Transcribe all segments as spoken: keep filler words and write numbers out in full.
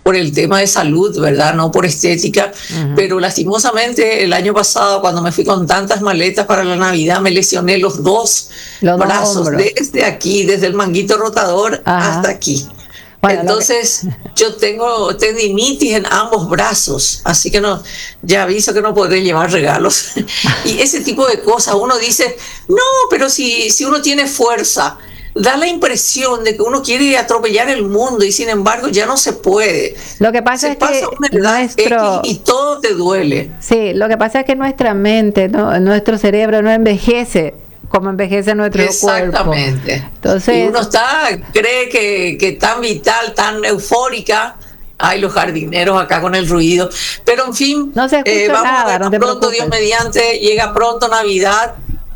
por el tema de salud, ¿verdad? No por estética, uh-huh. Pero lastimosamente el año pasado, cuando me fui con tantas maletas para la Navidad, me lesioné los dos los brazos, dos desde aquí, desde el manguito rotador uh-huh. hasta aquí. Bueno, entonces que... yo tengo tendinitis en ambos brazos, así que no, ya aviso que no podré llevar regalos. Y ese tipo de cosas, uno dice, no, pero si, si uno tiene fuerza, da la impresión de que uno quiere atropellar el mundo y sin embargo ya no se puede. Lo que pasa se es pasa que una edad nuestro... X y todo te duele. Sí, lo que pasa es que nuestra mente, ¿no? Nuestro cerebro no envejece como envejece nuestro Exactamente. cuerpo. Exactamente. Entonces, y uno está, cree que, que tan vital, tan eufórica. Ay, los jardineros acá con el ruido. Pero en fin, no se escucha eh, vamos nada, a ver no te pronto, preocupes. Dios mediante, llega pronto Navidad.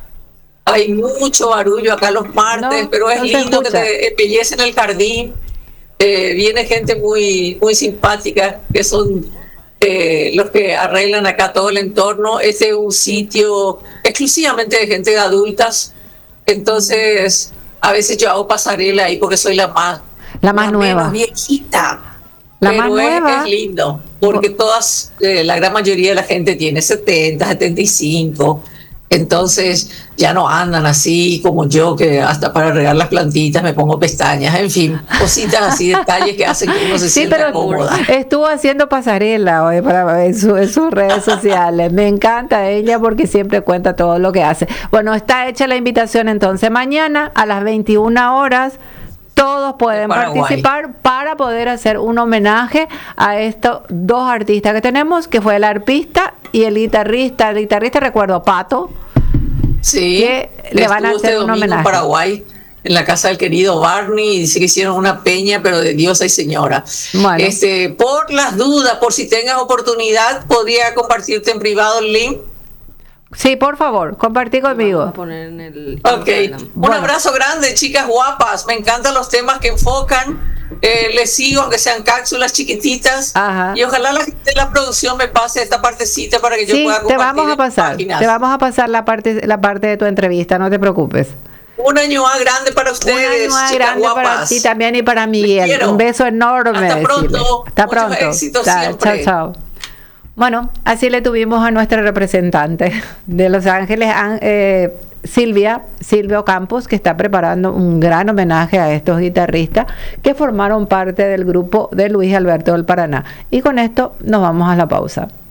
Hay mucho barullo acá los martes, no, pero es no lindo que te embellecen el jardín. Eh, viene gente muy, muy simpática, que son eh, los que arreglan acá todo el entorno. Este es un sitio exclusivamente de gente de adultas. Entonces, a veces yo hago pasarela ahí porque soy la más, la más la nueva. viejita. La pero más es, nueva. es lindo, porque todas, eh, la gran mayoría de la gente tiene setenta, setenta y cinco. Entonces ya no andan así como yo, que hasta para regar las plantitas me pongo pestañas, en fin, cositas así, detalles que hacen que uno se sí, sienta pero cómoda. Estuvo haciendo pasarela hoy para en, su, en sus redes sociales. Me encanta ella porque siempre cuenta todo lo que hace. Bueno, está hecha la invitación entonces. Mañana a las veintiuna horas todos pueden participar para poder hacer un homenaje a estos dos artistas que tenemos, que fue el arpista y el guitarrista. El guitarrista, recuerdo, Pato. Sí, que le van a hacer este un homenaje en Paraguay, en la casa del querido Barney, y dice que hicieron una peña, pero de Diosa y Señora. Bueno. Este, por las dudas, por si tengas oportunidad, podría compartirte en privado el link. Sí, por favor, compartí conmigo. Vamos a poner en el ok, un bueno. abrazo grande, chicas guapas. Me encantan los temas que enfocan. Eh, les sigo, aunque sean cápsulas chiquititas. Ajá. Y ojalá la gente de la producción me pase esta partecita para que sí, yo pueda compartir. Te vamos a pasar, te vamos a pasar la parte, la parte de tu entrevista, no te preocupes. Un año más grande para ustedes, un año chicas grande guapas. Para ti también y para Miguel. Un beso enorme. Hasta pronto. Hasta Muchos pronto. éxitos chao, siempre. Chao, chao. Bueno, así le tuvimos a nuestra representante de Los Ángeles, eh, Silvia, Silvia Ocampos, que está preparando un gran homenaje a estos guitarristas que formaron parte del grupo de Luis Alberto del Paraná. Y con esto nos vamos a la pausa.